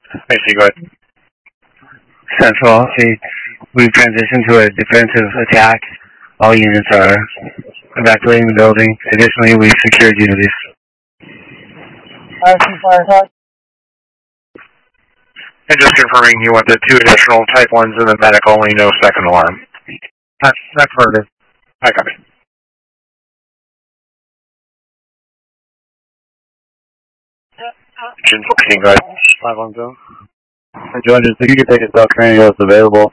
I see, go ahead. Central, see, we've transitioned to a defensive attack. All units are evacuating the building. Additionally, we've secured unities. Fire attack. And just confirming you want the 2 additional type 1s and the medic only, no second alarm. That's further. I got it. Engine 14, go ahead. 510. Judges, if you could take a South training that's available.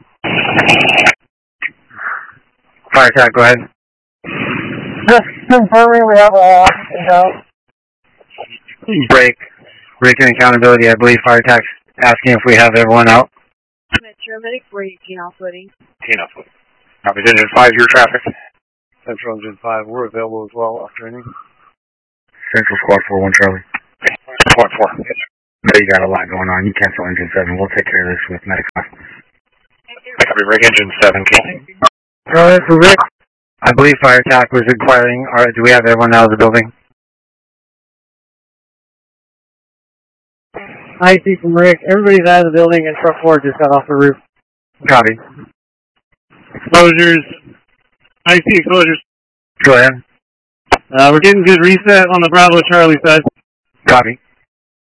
Fire attack, go ahead. Just confirming we have intel. Breaking accountability. I believe fire attack's asking if we have everyone out. Metro medic 418 off footing. 18 off footing. Copy, Engine 5, your traffic. Central Engine 5, we're available as well off training. Central Squad 4-1 Charlie. Squad 4. No, you got a lot going on. You cancel Engine 7. We'll take care of this with medic. I copy, Rick. Engine 7, King. Go ahead for Rick. I believe fire attack was inquiring. Do we have everyone out of the building? I see from Rick. Everybody's out of the building and truck 4 just got off the roof. Copy. Exposures. I see exposures. Go ahead. We're getting good reset on the Bravo Charlie side. Copy.